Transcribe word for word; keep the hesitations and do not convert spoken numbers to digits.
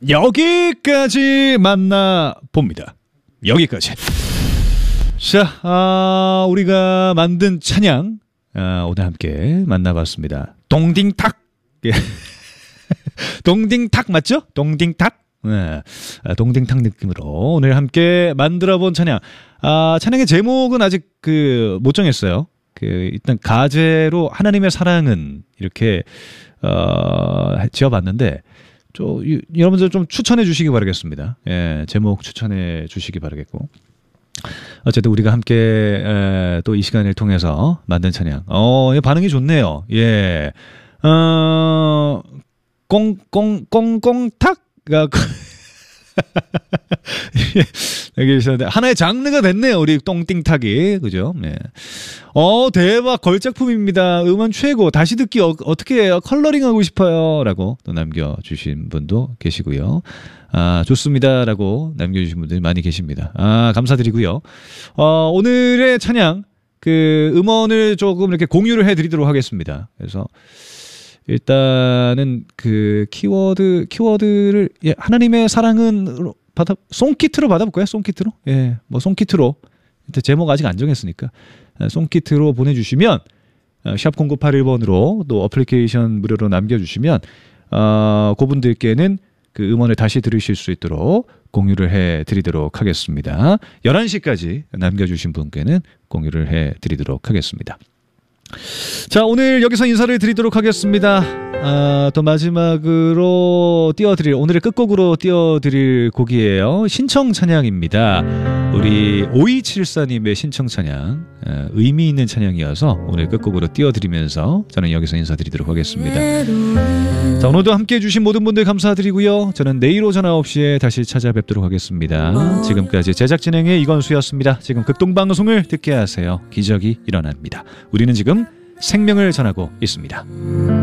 여기까지 만나봅니다. 여기까지. 자, 아, 우리가 만든 찬양 아, 오늘 함께 만나봤습니다. 동딩탁. 예. 동딩탁 맞죠? 동딩탁. 네. 아, 동딩탁 느낌으로 오늘 함께 만들어본 찬양. 아, 찬양의 제목은 아직 그 못 정했어요. 그 일단 가제로 하나님의 사랑은 이렇게 어, 지어봤는데. 좀, 여러분들 좀 추천해 주시기 바라겠습니다. 예, 제목 추천해 주시기 바라겠고. 어쨌든 우리가 함께 또 이 시간을 통해서 만든 찬양. 어, 반응이 좋네요. 예. 어, 꽁, 꽁, 꽁, 꽁탁? 여기 있었는데 하나의 장르가 됐네요. 우리 똥띵탁이. 그죠? 네. 어, 대박. 걸작품입니다. 음원 최고. 다시 듣기 어, 어떻게 해요? 컬러링 하고 싶어요. 라고 또 남겨주신 분도 계시고요. 아, 좋습니다. 라고 남겨주신 분들이 많이 계십니다. 아, 감사드리고요. 어, 오늘의 찬양, 그 음원을 조금 이렇게 공유를 해드리도록 하겠습니다. 그래서 일단은 그 키워드 키워드를 예, 하나님의 사랑은 받아 송키트로 받아볼까요? 송키트로 예, 뭐 송키트로 일단 제목 아직 안 정했으니까 송키트로 보내주시면 샵 공구팔일 번으로 또 어플리케이션 무료로 남겨주시면 어, 그분들께는 그 음원을 다시 들으실 수 있도록 공유를 해드리도록 하겠습니다. 열한 시까지 남겨주신 분께는 공유를 해드리도록 하겠습니다. 자, 오늘 여기서 인사를 드리도록 하겠습니다. 아, 또 마지막으로 띄워드릴 오늘의 끝곡으로 띄워드릴 곡이에요. 신청 찬양입니다. 우리 오이칠사님의 신청 찬양, 아, 의미 있는 찬양이어서 오늘 끝곡으로 띄워드리면서 저는 여기서 인사드리도록 하겠습니다. 자, 오늘도 함께해 주신 모든 분들 감사드리고요. 저는 내일 오전 아홉 시에 다시 찾아뵙도록 하겠습니다. 지금까지 제작 진행의 이건수였습니다. 지금 극동방송을 듣게 하세요. 기적이 일어납니다. 우리는 지금 생명을 전하고 있습니다.